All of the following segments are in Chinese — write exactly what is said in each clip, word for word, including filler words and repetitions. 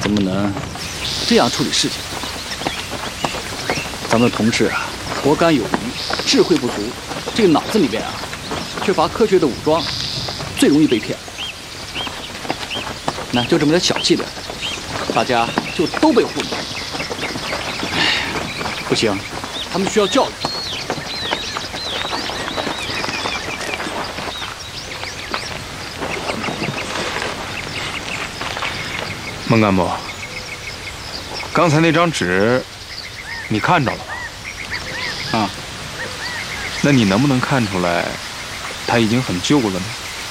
怎么能这样处理事情？咱们的同事啊，活干有余，智慧不足，这个脑子里边啊，缺乏科学的武装，最容易被骗。那就这么点小伎俩，大家就都被糊弄。哎，不行，他们需要教育。 孟干部，刚才那张纸，你看着了吧？ 啊， 那你能不能看出来，它已经很旧了呢？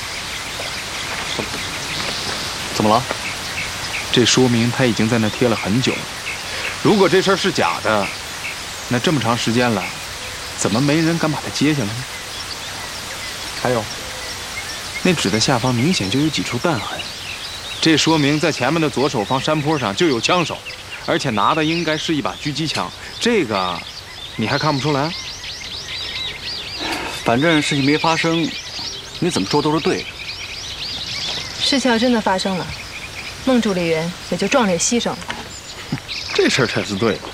怎么了？ 这说明它已经在那贴了很久了。如果这事儿是假的，那这么长时间了，怎么没人敢把它揭下来呢？还有，那纸的下方明显就有几处弹痕。 这说明在前面的左手方山坡上就有枪手，而且拿的应该是一把狙击枪。这个，你还看不出来？ 反正事情没发生，你怎么说都是对的。 事情要真的发生了，孟助理员也就壮烈牺牲了。 这事儿才是对的。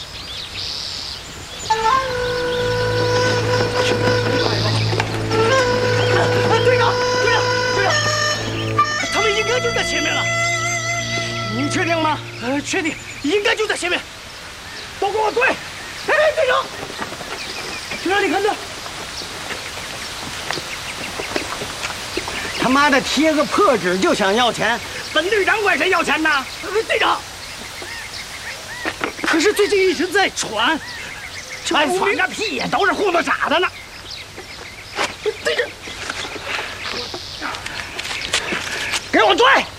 队长，队长，队长，他们应该就在前面了。你确定吗？呃，确定，应该就在前面。都跟我对！哎，队长，队长，你看这。 他妈的贴个破纸就想要钱，本队长管谁要钱呢？队长，可是最近一直在传，传传个屁呀，都是糊弄傻子呢。队长，给我追！